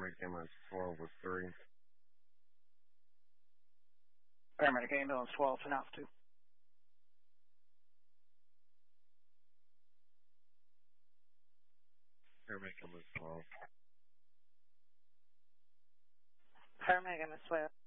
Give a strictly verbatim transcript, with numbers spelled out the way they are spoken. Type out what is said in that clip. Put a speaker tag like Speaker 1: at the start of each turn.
Speaker 1: Paramedic ambulance twelve with three.
Speaker 2: Paramedic ambulance twelve to altitude.
Speaker 1: Paramedic ambulance twelve.
Speaker 2: Paramedic ambulance twelve.